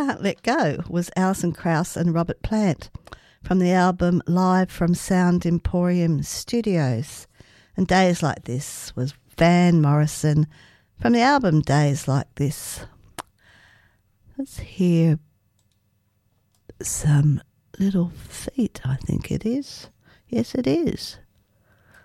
Can't Let Go was Alison Krauss and Robert Plant from the album Live from Sound Emporium Studios. And Days Like This was Van Morrison from the album Days Like This. Let's hear some Little Feet, I think it is. Yes, it is.